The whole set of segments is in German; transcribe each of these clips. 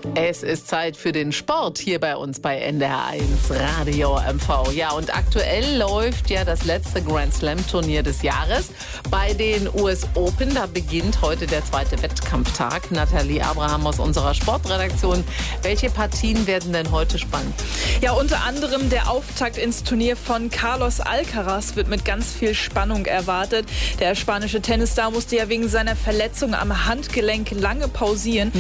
Es ist Zeit für den Sport hier bei uns bei NDR1 Radio MV. Ja, und aktuell läuft ja das letzte Grand Slam Turnier des Jahres. Bei den US Open, da beginnt heute der zweite Wettkampftag. Nathalie Abraham aus unserer Sportredaktion. Welche Partien werden denn heute spannend? Ja, unter anderem der Auftakt ins Turnier von Carlos Alcaraz wird mit ganz viel Spannung erwartet. Der spanische Tennisstar musste ja wegen seiner Verletzung am Handgelenk lange pausieren.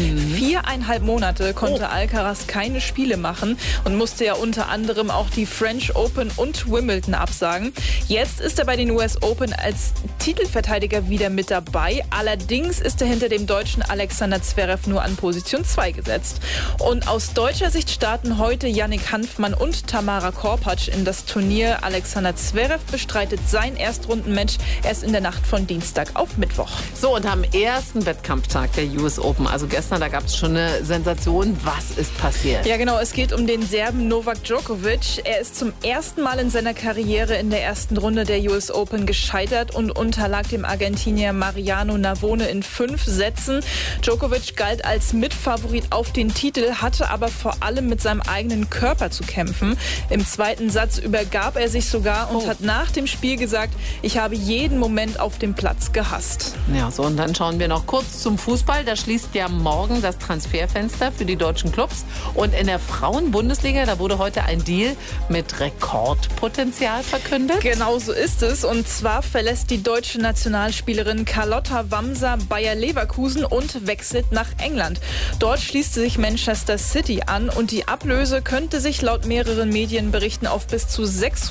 4,5 Monate konnte Alcaraz keine Spiele machen und musste ja unter anderem auch die French Open und Wimbledon absagen. Jetzt ist er bei den US Open als Titelverteidiger wieder mit dabei. Allerdings ist er hinter dem Deutschen Alexander Zverev nur an Position 2 gesetzt. Und aus deutscher Sicht starten heute Yannick Hanfmann und Tamara Korpatsch in das Turnier. Alexander Zverev bestreitet sein Erstrundenmatch erst in der Nacht von Dienstag auf Mittwoch. So, und am ersten Wettkampftag der US Open, also gestern, da gab es schon eine Sensation. Was ist passiert? Ja, genau. Es geht um den Serben Novak Djokovic. Er ist zum ersten Mal in seiner Karriere in der ersten Runde der US Open gescheitert und unterlag dem Argentinier Mariano Navone in 5 Sätzen. Djokovic galt als Mitfavorit auf den Titel, hatte aber vor allem mit seinem eigenen Körper zu kämpfen. Im zweiten Satz übergab er sich sogar und hat nach dem Spiel gesagt, ich habe jeden Moment auf dem Platz gehasst. Ja, so, und dann schauen wir noch kurz zum Fußball. Da schließt ja morgen das Transferfenster für die deutschen Clubs. Und in der Frauen-Bundesliga, da wurde heute ein Deal mit Rekordpotenzial verkündet. Genau so ist es. Und zwar verlässt die deutsche Nationalspielerin Carlotta Wamser Bayer Leverkusen und wechselt nach England. Dort schließt sich Manchester City an und die Ablöse könnte sich laut mehreren Medienberichten auf bis zu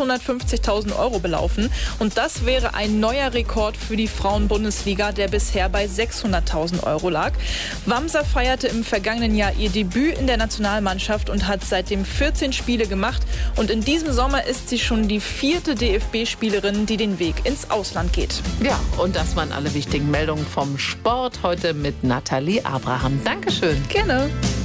650.000 € belaufen. Und das wäre ein neuer Rekord für die Frauen-Bundesliga, der bisher bei 600.000 € lag. Wamser feierte im vergangenen Jahr ihr Debüt in der Nationalmannschaft und hat seitdem 14 Spiele gemacht. Und in diesem Sommer ist sie schon die 4. DFB-Spielerin, die den Weg ins Ausland geht. Ja, und das waren alle wichtigen Meldungen vom Sport heute mit Nathalie Abraham. Dankeschön. Gerne.